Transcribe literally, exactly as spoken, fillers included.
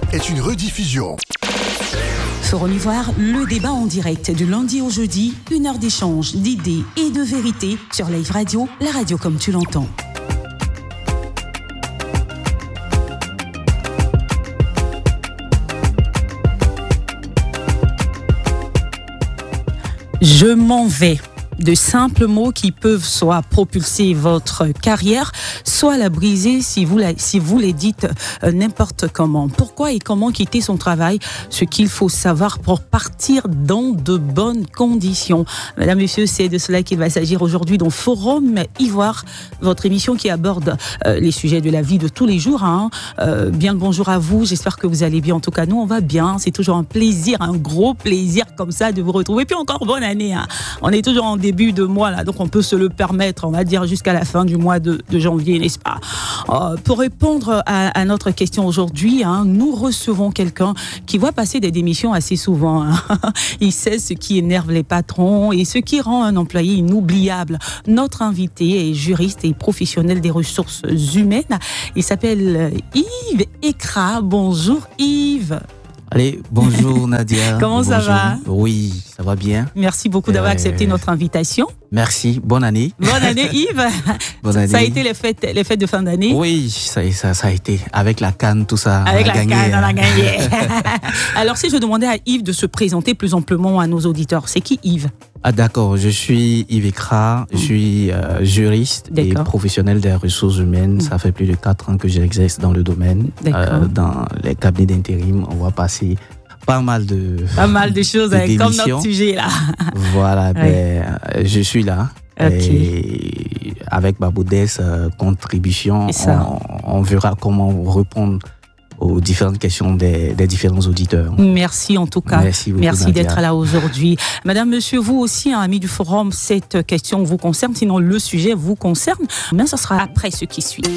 est une rediffusion. Forum Ivoire, le débat en direct du lundi au jeudi, une heure d'échange, d'idées et de vérité sur Live Radio, la radio comme tu l'entends. Je m'en vais. De simples mots qui peuvent soit propulser votre carrière, soit la briser si vous, la, si vous les dites euh, n'importe comment. Pourquoi et comment quitter son travail? Ce qu'il faut savoir pour partir dans de bonnes conditions. Mesdames, Messieurs, c'est de cela qu'il va s'agir aujourd'hui dans Forum Ivoire, votre émission qui aborde euh, les sujets de la vie de tous les jours. Hein. Euh, bien le bonjour à vous, j'espère que vous allez bien. En tout cas, nous, on va bien. C'est toujours un plaisir, un gros plaisir comme ça de vous retrouver. Puis encore, bonne année. Hein. On est toujours en début de mois là, donc on peut se le permettre, on va dire jusqu'à la fin du mois de, de janvier, n'est-ce pas? euh, Pour répondre à, à notre question aujourd'hui, hein, nous recevons quelqu'un qui voit passer des démissions assez souvent. Hein. Il sait ce qui énerve les patrons et ce qui rend un employé inoubliable. Notre invité est juriste et professionnel des ressources humaines. Il s'appelle Yves Ekra. Bonjour Yves. Allez, bonjour Nadia. Comment bonjour. Ça va? Oui, ça va bien. Merci beaucoup d'avoir euh... accepté notre invitation. Merci, bonne année. Bonne année Yves. Bonne année. Ça a été les fêtes, les fêtes de fin d'année? Oui, ça, ça, ça a été. Avec la canne, tout ça. Avec on a la gagné, canne, hein. on a gagné. Alors si je demandais à Yves de se présenter plus amplement à nos auditeurs, c'est qui Yves? Ah d'accord, je suis Yves Ekra, je suis euh, juriste et professionnel des ressources humaines. Mmh. Ça fait plus de quatre ans que j'exerce dans le domaine. Euh, dans les cabinets d'intérim, on va passer pas mal de Pas mal de choses, de comme notre sujet là. Voilà, ouais. ben, je suis là. Okay. Et avec ma modeste euh, contribution, on, on verra comment répondre aux différentes questions des, des différents auditeurs. Merci en tout cas. Merci, beaucoup, Merci Nadia. d'être là aujourd'hui. Madame, monsieur, vous aussi, hein, amis du forum, cette question vous concerne, sinon le sujet vous concerne. Mais ça sera après ce qui suit.